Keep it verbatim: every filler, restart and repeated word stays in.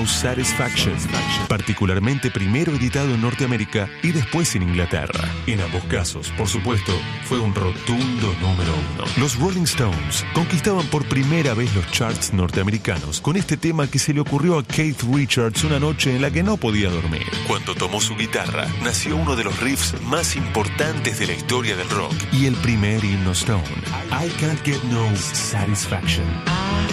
No Satisfaction, particularmente primero editado en Norteamérica y después en Inglaterra. En ambos casos, por supuesto, fue un rotundo número uno. Los Rolling Stones conquistaban por primera vez los charts norteamericanos con este tema que se le ocurrió a Keith Richards una noche en la que no podía dormir. Cuando tomó su guitarra, nació uno de los riffs más importantes de la historia del rock y el primer himno Stone, I Can't Get No Satisfaction.